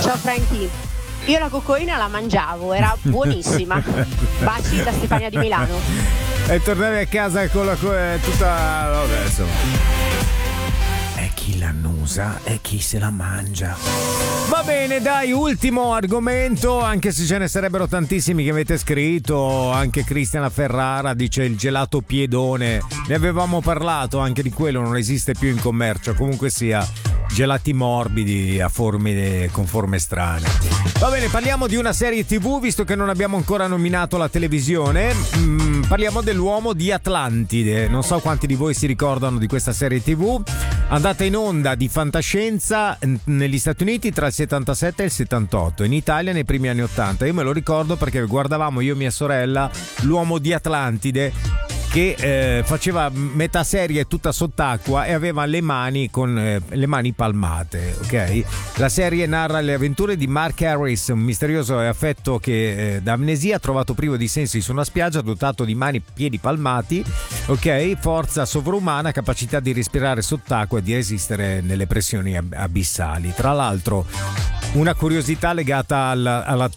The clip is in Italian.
Ciao Frankie, io la coccolina la mangiavo, era buonissima. Baci da Stefania di Milano. E tornavi a casa con la tutta, vabbè, insomma. E chi l'annusa e chi se la mangia. Va bene, dai, ultimo argomento, anche se ce ne sarebbero tantissimi che avete scritto. Anche Cristiana Ferrara dice il gelato piedone. Ne avevamo parlato, anche di quello non esiste più in commercio. Comunque sia, gelati morbidi con forme strane. Va bene, parliamo di una serie TV, visto che non abbiamo ancora nominato la televisione. Parliamo dell'uomo di Atlantide. Non so quanti di voi si ricordano di questa serie TV, andata in onda di fantascienza negli Stati Uniti tra il 77 e il 78, in Italia nei primi anni 80. Io me lo ricordo perché guardavamo io e mia sorella l'uomo di Atlantide, che faceva metà serie tutta sott'acqua e aveva le mani con le mani palmate, ok? La serie narra le avventure di Mark Harris, un misterioso e affetto che da amnesia, trovato privo di sensi su una spiaggia, dotato di mani e piedi palmati, ok? Forza sovrumana, capacità di respirare sott'acqua e di resistere nelle pressioni abissali. Tra l'altro, una curiosità legata alla